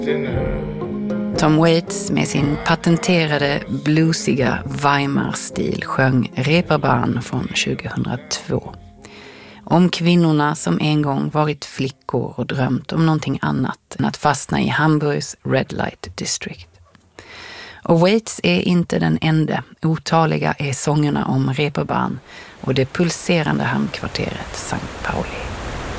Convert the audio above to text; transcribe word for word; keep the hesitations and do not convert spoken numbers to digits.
Tom Waits med sin patenterade bluesiga Weimar-stil sjöng Reeperbahn från tjugohundratvå. Om kvinnorna som en gång varit flickor och drömt om någonting annat än att fastna i Hamburgs Red Light District. Och Waits är inte den enda. Otaliga är sångerna om Reeperbahn och det pulserande hamnkvarteret Sankt Pauli.